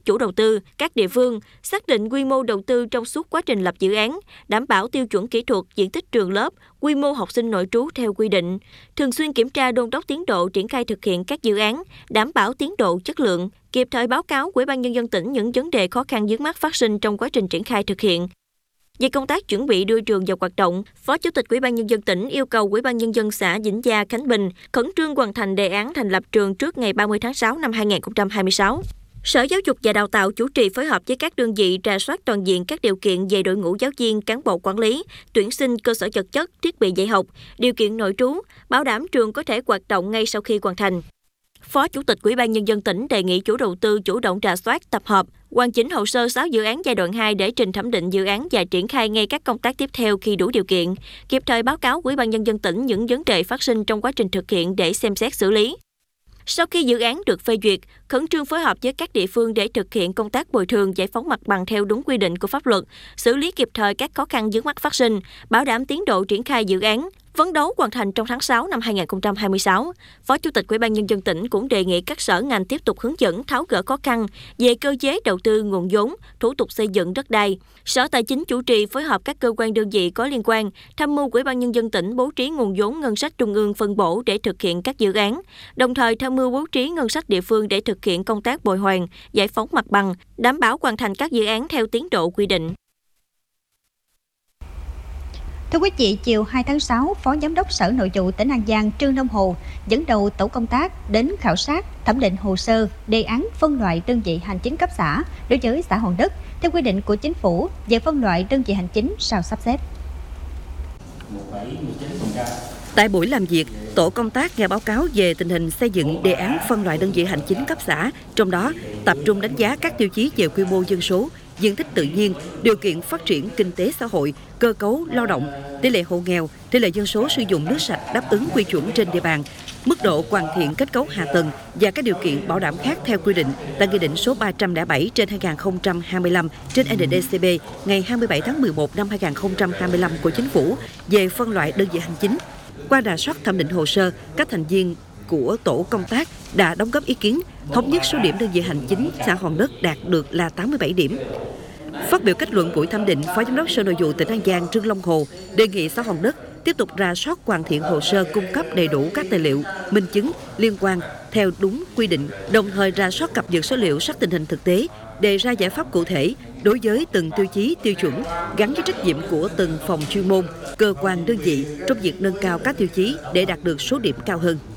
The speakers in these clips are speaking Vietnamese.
chủ đầu tư, các địa phương, xác định quy mô đầu tư trong suốt quá trình lập dự án, đảm bảo tiêu chuẩn kỹ thuật, diện tích trường lớp, quy mô học sinh nội trú theo quy định, thường xuyên kiểm tra đôn đốc tiến độ triển khai thực hiện các dự án, đảm bảo tiến độ chất lượng, kịp thời báo cáo Ủy ban Nhân dân tỉnh những vấn đề khó khăn vướng mắc phát sinh trong quá trình triển khai thực hiện. Về công tác chuẩn bị đưa trường vào hoạt động, Phó Chủ tịch Ủy ban Nhân dân tỉnh yêu cầu Ủy ban Nhân dân xã Vĩnh Gia, Khánh Bình khẩn trương hoàn thành đề án thành lập trường trước ngày 30 tháng 6 năm 2026. Sở Giáo dục và Đào tạo chủ trì phối hợp với các đơn vị rà soát toàn diện các điều kiện về đội ngũ giáo viên, cán bộ quản lý, tuyển sinh, cơ sở vật chất, thiết bị dạy học, điều kiện nội trú, bảo đảm trường có thể hoạt động ngay sau khi hoàn thành. Phó Chủ tịch Ủy ban Nhân dân tỉnh đề nghị chủ đầu tư chủ động rà soát, tập hợp, hoàn chỉnh hồ sơ 6 dự án giai đoạn 2 để trình thẩm định dự án và triển khai ngay các công tác tiếp theo khi đủ điều kiện, kịp thời báo cáo Ủy ban Nhân dân tỉnh những vấn đề phát sinh trong quá trình thực hiện để xem xét xử lý. Sau khi dự án được phê duyệt, khẩn trương phối hợp với các địa phương để thực hiện công tác bồi thường giải phóng mặt bằng theo đúng quy định của pháp luật, xử lý kịp thời các khó khăn vướng mắc phát sinh, bảo đảm tiến độ triển khai dự án, phấn đấu hoàn thành trong tháng 6 năm 2026. Phó Chủ tịch Ủy ban Nhân dân tỉnh cũng đề nghị các sở ngành tiếp tục hướng dẫn tháo gỡ khó khăn về cơ chế đầu tư nguồn vốn, thủ tục xây dựng đất đai. Sở Tài chính chủ trì phối hợp các cơ quan đơn vị có liên quan, tham mưu Ủy ban Nhân dân tỉnh bố trí nguồn vốn ngân sách trung ương phân bổ để thực hiện các dự án, đồng thời tham mưu bố trí ngân sách địa phương để thực hiện công tác bồi hoàn, giải phóng mặt bằng, đảm bảo hoàn thành các dự án theo tiến độ quy định. Thưa quý vị, chiều 2 tháng 6, Phó Giám đốc Sở Nội vụ tỉnh An Giang Trương Long Hồ dẫn đầu tổ công tác đến khảo sát, thẩm định hồ sơ, đề án phân loại đơn vị hành chính cấp xã đối với xã Hòn Đất theo quy định của Chính phủ về phân loại đơn vị hành chính sau sắp xếp. Tại buổi làm việc, tổ công tác nghe báo cáo về tình hình xây dựng đề án phân loại đơn vị hành chính cấp xã, trong đó tập trung đánh giá các tiêu chí về quy mô dân số, diện tích tự nhiên, điều kiện phát triển kinh tế xã hội, cơ cấu lao động, tỷ lệ hộ nghèo, tỷ lệ dân số sử dụng nước sạch đáp ứng quy chuẩn trên địa bàn, mức độ hoàn thiện kết cấu hạ tầng và các điều kiện bảo đảm khác theo quy định tại Nghị định số 307/2025 trên NDCB ngày 27 tháng 11 năm 2025 của Chính phủ về phân loại đơn vị hành chính. Qua rà soát thẩm định hồ sơ, các thành viên của tổ công tác đã đóng góp ý kiến, thống nhất số điểm đơn vị hành chính xã Hòn Đất đạt được là 87 điểm. Phát biểu kết luận buổi thẩm định, Phó Giám đốc Sở Nội vụ tỉnh An Giang Trương Long Hồ đề nghị xã Hòn Đất tiếp tục rà soát hoàn thiện hồ sơ, cung cấp đầy đủ các tài liệu, minh chứng liên quan theo đúng quy định, đồng thời rà soát cập nhật số liệu sát tình hình thực tế, đề ra giải pháp cụ thể đối với từng tiêu chí, tiêu chuẩn, gắn với trách nhiệm của từng phòng chuyên môn, cơ quan đơn vị trong việc nâng cao các tiêu chí để đạt được số điểm cao hơn.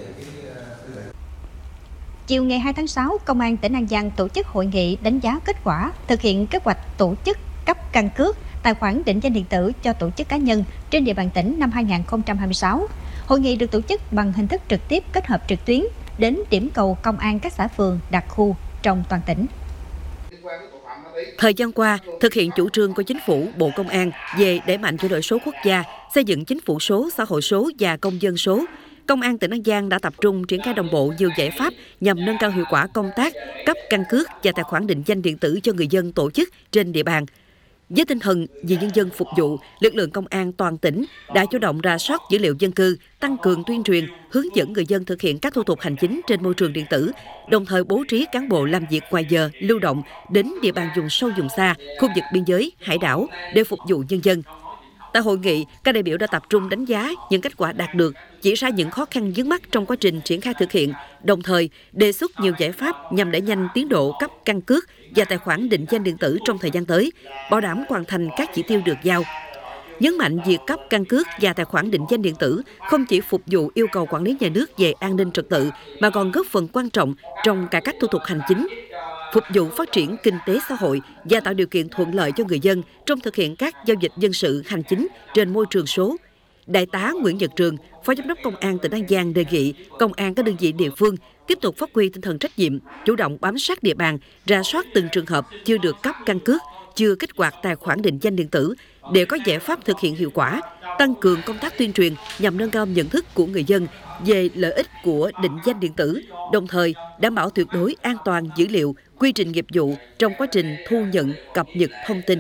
Chiều ngày 2 tháng 6, Công an tỉnh An Giang tổ chức hội nghị đánh giá kết quả thực hiện kế hoạch tổ chức cấp căn cước, tài khoản định danh điện tử cho tổ chức cá nhân trên địa bàn tỉnh năm 2026. Hội nghị được tổ chức bằng hình thức trực tiếp kết hợp trực tuyến đến điểm cầu công an các xã phường, đặc khu trong toàn tỉnh. Thời gian qua, thực hiện chủ trương của Chính phủ, Bộ Công an về đẩy mạnh chuyển đổi số quốc gia, xây dựng chính phủ số, xã hội số và công dân số, Công an tỉnh An Giang đã tập trung triển khai đồng bộ nhiều giải pháp nhằm nâng cao hiệu quả công tác cấp căn cước và tài khoản định danh điện tử cho người dân, tổ chức trên địa bàn. Với tinh thần vì nhân dân phục vụ, lực lượng công an toàn tỉnh đã chủ động rà soát dữ liệu dân cư, tăng cường tuyên truyền, hướng dẫn người dân thực hiện các thủ tục hành chính trên môi trường điện tử, đồng thời bố trí cán bộ làm việc ngoài giờ, lưu động đến địa bàn vùng sâu vùng xa, khu vực biên giới, hải đảo để phục vụ nhân dân. Tại hội nghị, các đại biểu đã tập trung đánh giá những kết quả đạt được, chỉ ra những khó khăn vướng mắc trong quá trình triển khai thực hiện, đồng thời đề xuất nhiều giải pháp nhằm đẩy nhanh tiến độ cấp căn cước và tài khoản định danh điện tử trong thời gian tới, bảo đảm hoàn thành các chỉ tiêu được giao. Nhấn mạnh việc cấp căn cước và tài khoản định danh điện tử không chỉ phục vụ yêu cầu quản lý nhà nước về an ninh trật tự, mà còn góp phần quan trọng trong cải cách thủ tục hành chính, phục vụ phát triển kinh tế xã hội và tạo điều kiện thuận lợi cho người dân trong thực hiện các giao dịch dân sự hành chính trên môi trường số. Đại tá Nguyễn Nhật Trường, Phó Giám đốc Công an tỉnh An Giang đề nghị công an các đơn vị địa phương tiếp tục phát huy tinh thần trách nhiệm, chủ động bám sát địa bàn, rà soát từng trường hợp chưa được cấp căn cước, chưa kích hoạt tài khoản định danh điện tử để có giải pháp thực hiện hiệu quả, tăng cường công tác tuyên truyền nhằm nâng cao nhận thức của người dân về lợi ích của định danh điện tử, đồng thời đảm bảo tuyệt đối an toàn dữ liệu, quy trình nghiệp vụ trong quá trình thu nhận, cập nhật thông tin.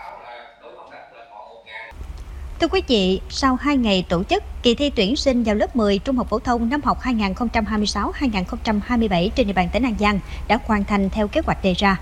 Thưa quý vị, sau 2 ngày tổ chức, kỳ thi tuyển sinh vào lớp 10 trung học phổ thông năm học 2026-2027 trên địa bàn tỉnh An Giang đã hoàn thành theo kế hoạch đề ra.